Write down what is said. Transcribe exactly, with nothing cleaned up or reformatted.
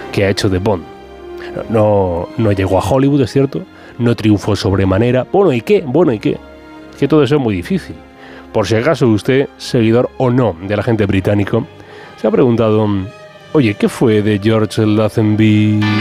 que ha hecho de Bond. No, no llegó a Hollywood, es cierto, no triunfó sobremanera. Bueno, ¿y qué? Bueno, ¿y qué? Que todo eso es muy difícil. Por si acaso usted, seguidor o no del agente británico, se ha preguntado, oye, ¿qué fue de George Lazenby?